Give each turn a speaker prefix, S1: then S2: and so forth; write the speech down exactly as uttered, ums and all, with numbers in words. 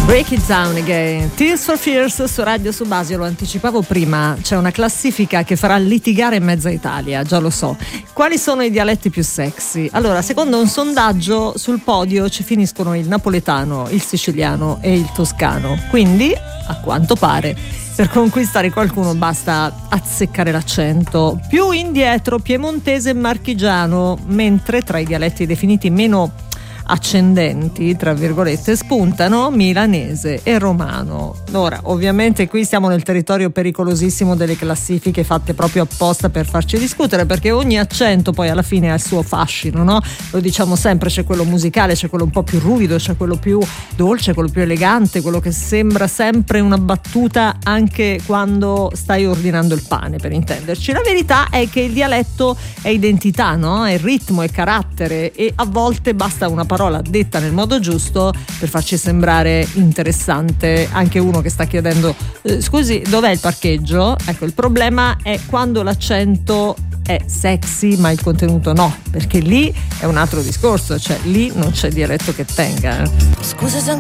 S1: Break it down again. Tears for Fears su Radio Subasio, lo anticipavo prima, c'è una classifica che farà litigare mezza Italia, già lo so. Quali sono i dialetti più sexy? Allora, secondo un sondaggio sul podio ci finiscono il napoletano, il siciliano e il toscano. Quindi, a quanto pare, per conquistare qualcuno basta azzeccare l'accento. Più indietro piemontese e marchigiano, mentre tra i dialetti definiti meno accendenti, tra virgolette, spuntano milanese e romano. Ora, ovviamente qui siamo nel territorio pericolosissimo delle classifiche fatte proprio apposta per farci discutere, perché ogni accento poi alla fine ha il suo fascino, no? Lo diciamo sempre, c'è quello musicale, c'è quello un po' più ruvido, c'è quello più dolce, quello più elegante, quello che sembra sempre una battuta anche quando stai ordinando il pane, per intenderci. La verità è che il dialetto è identità, no? È ritmo, è carattere, e a volte basta una parola detta nel modo giusto per farci sembrare interessante. Anche uno che sta chiedendo eh, scusi, dov'è il parcheggio? Ecco, il problema è quando l'accento è sexy ma il contenuto no, perché lì è un altro discorso, cioè lì non c'è dialetto che tenga.
S2: Scusa se